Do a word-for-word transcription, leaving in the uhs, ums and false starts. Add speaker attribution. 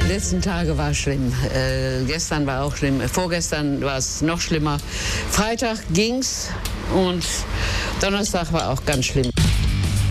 Speaker 1: Die letzten Tage war schlimm. Äh, gestern war auch schlimm. Vorgestern war es noch schlimmer. Freitag ging's und Donnerstag war auch ganz schlimm.